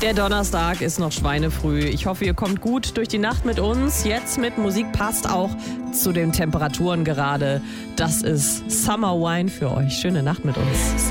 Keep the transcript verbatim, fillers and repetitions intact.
Der Donnerstag ist noch schweinefrüh. Ich hoffe, ihr kommt gut durch die Nacht mit uns. Jetzt mit Musik passt auch zu den Temperaturen gerade. Das ist Summer Wine für euch. Schöne Nacht mit uns.